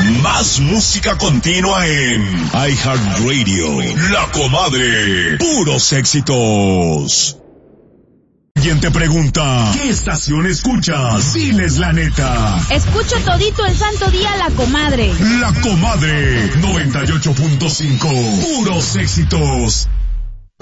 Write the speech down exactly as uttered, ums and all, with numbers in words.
Más música continua en iHeartRadio. La Comadre. Puros éxitos. Quien te pregunta, ¿qué estación escuchas? Diles la neta. Escucho todito el santo día La Comadre. La Comadre, noventa y ocho punto cinco. Puros éxitos.